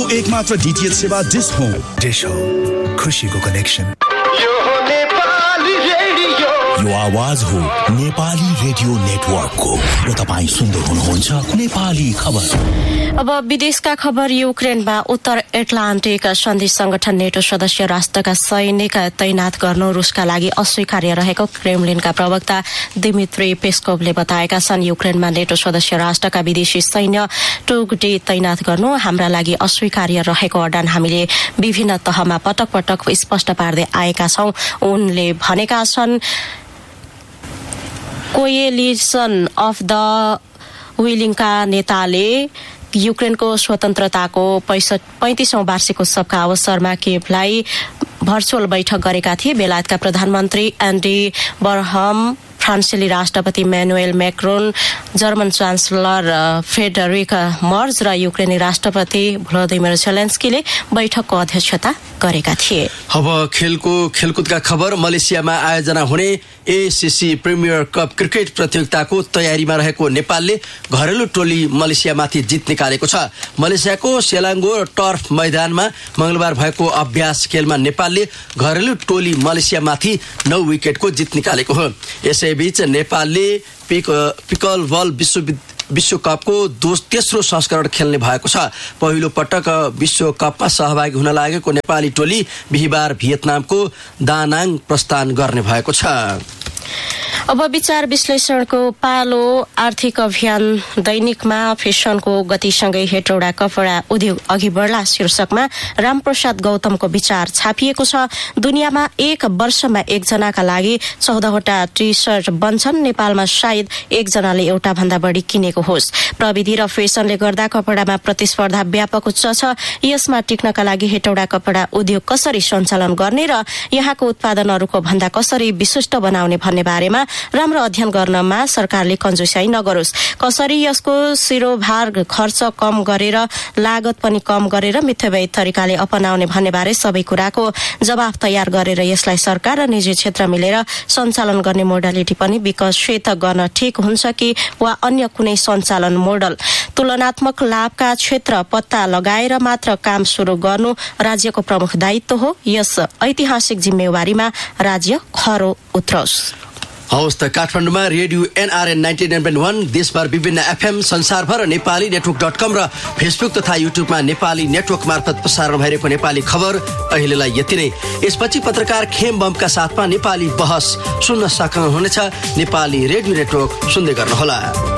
देशको एकमात्र डीटीएच सेवा डिश होम। डिश होम, खुशीको कनेक्सन। यो आवाज हो नेपाली रेडियो नेटवर्कको र तपाईं सुन्दै हुनुहुन्छ नेपाली खबर। अब विदेशका खबर। युक्रेनमा उत्तर एटलान्टिक सन्धि संगठन नेटो सदस्य राष्ट्रका सैनिक तैनात गर्नु रुसका लागि अस्वीकार्य रहेको क्रेमलिनका प्रवक्ता दिमित्री पेस्कोभले बताएका छन्। युक्रेनमा नेटो सदस्य राष्ट्रका विदेशी सैन्य टुकडी तैनात गर्नु हाम्रा लागि अस्वीकार्य रहेको अडान हामीले विभिन्न तहमा पटक पटक स्पष्ट पार्दै आएका छौं। उनले भनेका छन् कोएलिसन अफ द विलिङका नेताले युक्रेनको स्वतन्त्रताको 35औं वार्षिक उत्सवका अवसरमा केभलाई भर्चुअल बैठक गरेका थिए। बेलायतका प्रधानमन्त्री एन्डी बर्हम, फ्रान्सेली राष्ट्रपति Manuel Macron, German chancellor Friedrich Merz र युक्रेनी राष्ट्रपति भ्लोदिमिर जेलेन्स्कीले बैठकको अध्यक्षता गरेका थिए। अब खेलकुदका खबर। मलेसियामा आयोजना हुने एसीसी प्रिमियर कप क्रिकेट प्रतियोगिताको तयारीमा रहेको नेपालले घरेलु टोली मलेसियामाथि जित निकालेको छ। मलेसियाको सेलाङ्गो टर्फ मैदानमा मंगलबार भएको अभ्यास खेलमा नेपालले घरेलु टोली मलेसियामाथि 9 विकेटको जित निकालेको हो। यसैबीच नेपालले पिकल बल विश्वकपको तेस्रो संस्करण खेल्ने भएको छ। पहिलो पटक विश्वकपमा सहभागी हुन लागेको नेपाली टोली बिहीबार भियतनामको दानाङ प्रस्थान गर्ने भएको छ। अब विचार विश्लेषणको पालो। आर्थिक अभियान दैनिकमा फेसनको गतिसँगै हेटौडा कपडा उद्योग अघि बढ्ला शीर्षकमा रामप्रसाद गौतमको विचार छापिएको छ। दुनियाँमा एक वर्षमा एकजनाका लागि 14वटा टी सर्ट बन्छन्। नेपालमा सायद एकजनाले एउटा भन्दा बढी किनेको होस्। प्रविधि र फेसनले गर्दा कपडामा प्रतिस्पर्धा व्यापक उच्च छ। यसमा टिक्नका लागि हेटौडा कपडा उद्योग कसरी सञ्चालन गर्ने र यहाँको उत्पादनहरूको भन्दा कसरी विशिष्ट बनाउने भन्ने बारेमा राम्रो अध्ययन गर्नमा सरकारले कन्जुसाई नगरोस्। कसरी यसको शिरोभार खर्च कम गरेर लागत पनि कम गरेर मितव्ययी तरिकाले अपनाउने भन्ने बारे सबै कुराको जवाफ तयार गरेर यसलाई सरकार र निजी क्षेत्र मिलेर सञ्चालन गर्ने मोडालिटी पनि विकसित गर्न ठिक हुन्छ कि वा अन्य कुनै सञ्चालन मोडल। तुलनात्मक लाभका क्षेत्र पत्ता लगाएर मात्र काम सुरु गर्नु राज्यको प्रमुख दायित्व हो। यस ऐतिहासिक जिम्मेवारीमा राज्य खरो उत्रोस्। हवस् त काठमाडौँमा रेडियो एनआरएन 99.1, देशभर विभिन्न एफएम, संसारभर नेपाली नेटवर्क.com र फेसबुक तथा युट्युबमा नेपाली नेटवर्क मार्फत प्रसारण भइरहेको नेपाली खबर अहिलेलाई यति नै। यसपछि पत्रकार खेम बमका साथमा नेपाली बहस सुन्न सक्नुहुनेछ। नेपाली रेडियो नेटवर्क सुन्दै गर्नुहोला।